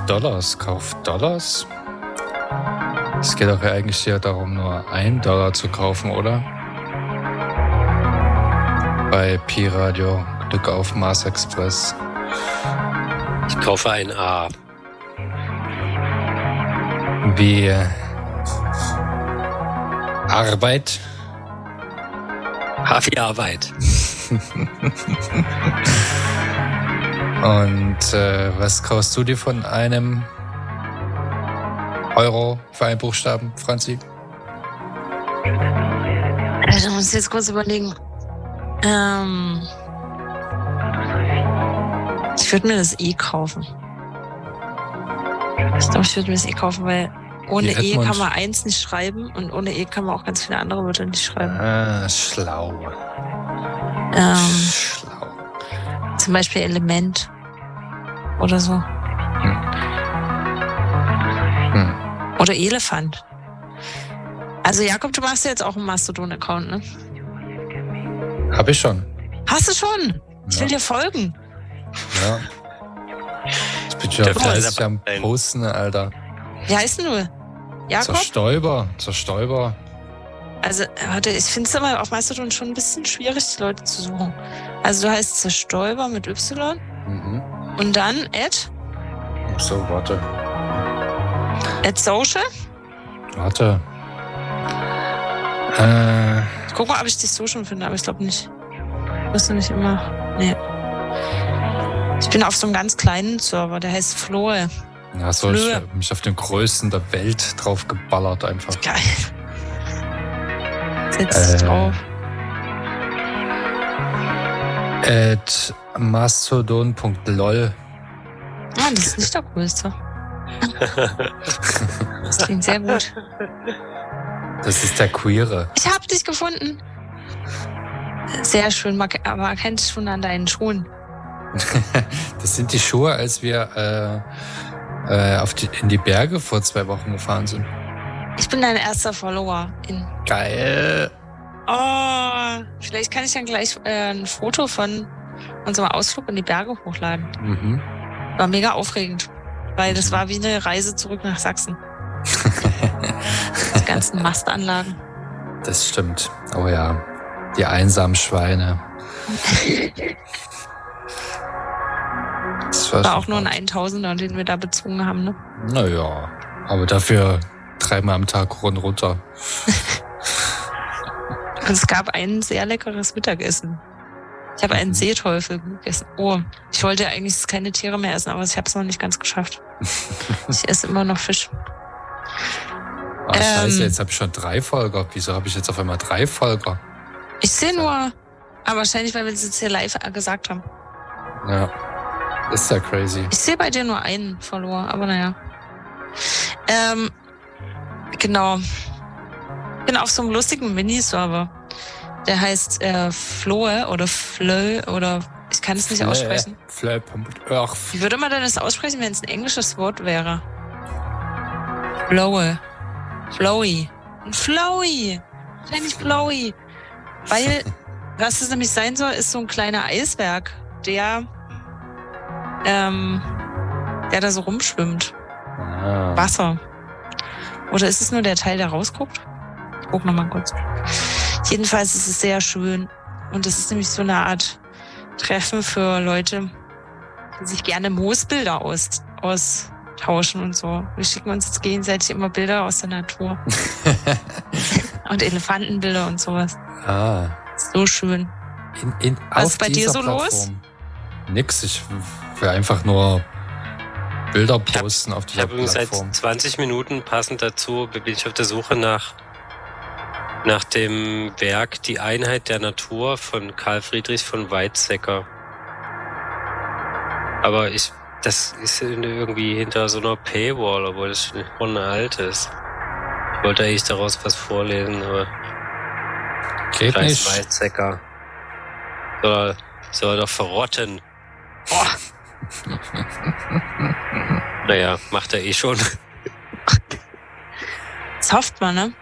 Dollars. Kauf Dollars? Es geht doch ja eigentlich hier darum, nur $1 zu kaufen, oder? Bei Pi-Radio. Glück auf Mars Express. Ich kaufe ein A. Wie Arbeit? A wie Arbeit. Und was kaufst du dir von einem Euro für einen Buchstaben, Franzi? Also muss ich jetzt kurz überlegen. Ich würde mir das E kaufen. Ich glaube, ich würde mir das E kaufen, weil ohne E kann man eins nicht schreiben und ohne E kann man auch ganz viele andere Wörter nicht schreiben. Ah, schlau. Schlau. Zum Beispiel Element oder so. Oder Elefant. Also Jakob, du machst ja jetzt auch einen Mastodon-Account, ne? Hab ich schon. Hast du schon? Ich will dir folgen. Ja. Ich bin schon fleißig am Posten, Alter. Wie heißt denn du? Jakob? Zerstäuber. Also, warte, ich finde es immer auf Mastodon schon ein bisschen schwierig, die Leute zu suchen. Also, du heißt Zerstäuber mit Y. Und dann So, warte. @social? Warte. Ich guck mal, ob ich dich so schon finde, aber ich glaube nicht. Musst du nicht immer. Nee. Ich bin auf so einem ganz kleinen Server, der heißt Floe. Ja, so, ich hab mich auf den größten der Welt drauf geballert einfach. Geil. Setz dich drauf. @mastodon.lol. Ah, das ist nicht der größte. Das klingt sehr gut. Das ist der Queere. Ich hab dich gefunden. Sehr schön, man erkennt es schon an deinen Schuhen. Das sind die Schuhe, als wir in die Berge vor 2 Wochen gefahren sind. Ich bin dein erster Follower. Geil. Oh, vielleicht kann ich dann gleich ein Foto von unserem Ausflug in die Berge hochladen. War mega aufregend, weil das war wie eine Reise zurück nach Sachsen. Die ganzen Mastanlagen. Das stimmt. Oh ja, die einsamen Schweine. Das war auch nur ein 1000er, den wir da bezogen haben, ne? Naja, aber dafür 3-mal am Tag runter. Und es gab ein sehr leckeres Mittagessen. Ich habe einen Seeteufel gegessen. Oh, ich wollte eigentlich keine Tiere mehr essen, aber ich habe es noch nicht ganz geschafft. Ich esse immer noch Fisch. Ach, scheiße, jetzt habe ich schon 3 Folger. Wieso habe ich jetzt auf einmal 3 Folger? Ich sehe nur, aber wahrscheinlich, weil wir es jetzt hier live gesagt haben. Ja, ist ja crazy. Ich sehe bei dir nur einen Follower, aber naja. Genau. Ich bin auf so einem lustigen Miniserver. Der heißt Floe oder Flö oder ich kann es nicht aussprechen. Wie würde man denn das aussprechen, wenn es ein englisches Wort wäre? Floe. Flowy. Flowy. Wahrscheinlich Flowy. Weil, was es nämlich sein soll, ist so ein kleiner Eisberg, der da so rumschwimmt. Wasser. Oder ist es nur der Teil, der rausguckt? Ich guck nochmal kurz. Jedenfalls ist es sehr schön. Und es ist nämlich so eine Art Treffen für Leute, die sich gerne Moosbilder austauschen und so. Wir schicken uns jetzt gegenseitig immer Bilder aus der Natur. Und Elefantenbilder und sowas. So schön. Was ist bei dir so los? Nix, ich will einfach nur Bilder posten auf dieser Plattform. Ich habe seit 20 Minuten passend dazu bin ich auf der Suche nach dem Werk Die Einheit der Natur von Karl Friedrich von Weizsäcker. Aber das ist irgendwie hinter so einer Paywall, obwohl das schon ein altes. Ich wollte eigentlich daraus was vorlesen, aber geht nicht. Weizsäcker soll doch verrotten. Naja, macht er eh schon. Das hofft man, ne?